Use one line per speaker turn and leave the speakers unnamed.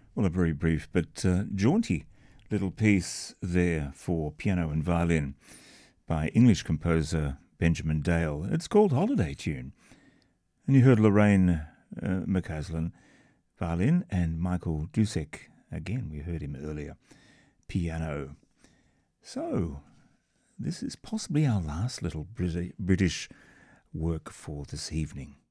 Well, a very brief but jaunty little piece there for piano and violin by English composer Benjamin Dale. It's called Holiday Tune. And you heard Lorraine McCaslin, violin, and Michael Dusek. Again, we heard him earlier, piano. So, this is possibly our last little British work for this evening.